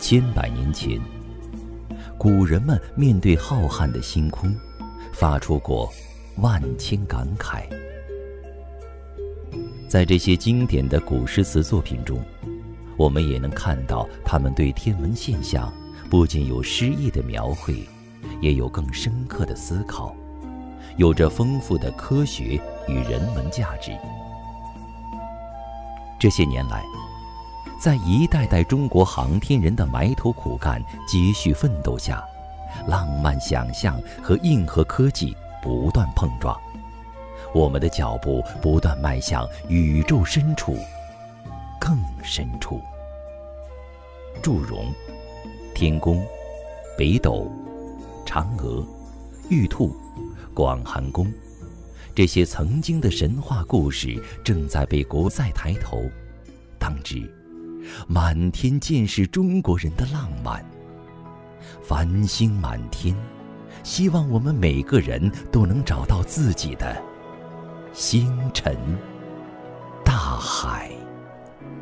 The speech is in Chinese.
千百年前，古人们面对浩瀚的星空，发出过万千感慨。在这些经典的古诗词作品中，我们也能看到他们对天文现象不仅有诗意的描绘，也有更深刻的思考，有着丰富的科学与人文价值。这些年来，在一代代中国航天人的埋头苦干、接续奋斗下，浪漫想象和硬核科技不断碰撞，我们的脚步不断迈向宇宙深处，更深处。祝融、天宫、北斗、嫦娥、玉兔、广寒宫，这些曾经的神话故事正在被国赛抬头。当之，满天尽是中国人的浪漫。繁星满天，希望我们每个人都能找到自己的星辰大海。